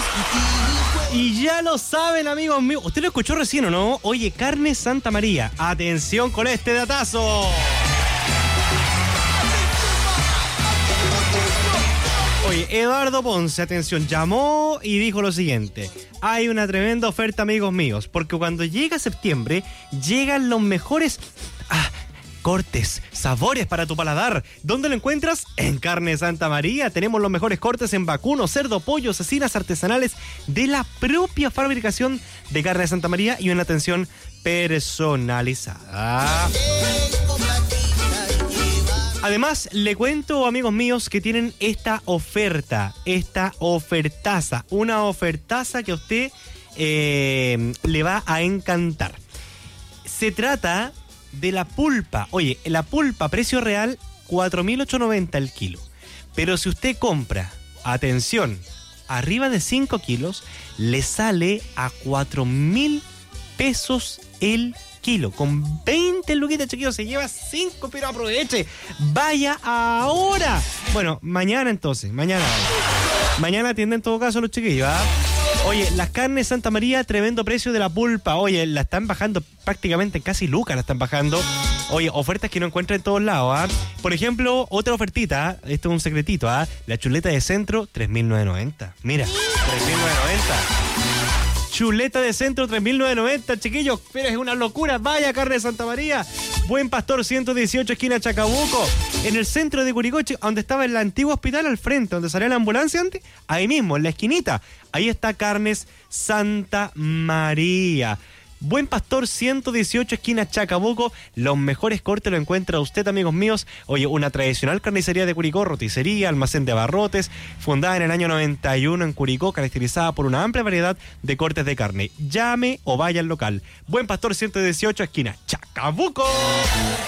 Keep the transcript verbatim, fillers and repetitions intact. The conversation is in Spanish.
Y ya lo saben, amigos míos. Usted lo escuchó recién, ¿o no? Oye, Carne Santa María. Atención con este datazo. Oye, Eduardo Ponce, atención, llamó y dijo lo siguiente. Hay una tremenda oferta, amigos míos, porque cuando llega septiembre, llegan los mejores ah, cortes, sabores para tu paladar. ¿Dónde lo encuentras? En Carne Santa María. Tenemos los mejores cortes en vacuno, cerdo, pollo, cecinas artesanales de la propia fabricación de Carne Santa María y una atención personalizada. Además, le cuento, amigos míos, que tienen esta oferta, esta ofertaza, una ofertaza que a usted eh, le va a encantar. Se trata de la pulpa. Oye, la pulpa, precio real, cuatro mil ochocientos noventa el kilo. Pero si usted compra, atención, arriba de cinco kilos, le sale a cuatro mil pesos el kilo. Con veinte luquitas, chiquillos, se lleva cinco, pero aproveche. Vaya ahora. Bueno, mañana entonces, mañana. Mañana atienden en todo caso los chiquillos, ¿ah? Oye, las carnes Santa María, tremendo precio de la pulpa. Oye, la están bajando prácticamente casi lucas, la están bajando. Oye, ofertas que no encuentra en todos lados, ¿ah? Por ejemplo, otra ofertita, esto es un secretito, ¿ah? La chuleta de centro, tres mil novecientos noventa. Mira, tres mil novecientos noventa. Chuleta de centro, tres mil novecientos noventa, chiquillos, pero es una locura. Vaya, Carne de Santa María. Buen Pastor ciento dieciocho, esquina Chacabuco. En el centro de Curicó, donde estaba el antiguo hospital, al frente, donde salía la ambulancia antes, ahí mismo, en la esquinita. Ahí está Carnes Santa María. Buen Pastor ciento dieciocho, esquina Chacabuco. Los mejores cortes lo encuentra usted, amigos míos. Oye, una tradicional carnicería de Curicó, roticería, almacén de abarrotes, fundada en el año noventa y uno en Curicó, caracterizada por una amplia variedad de cortes de carne. Llame o vaya al local. Buen Pastor ciento dieciocho, esquina Chacabuco.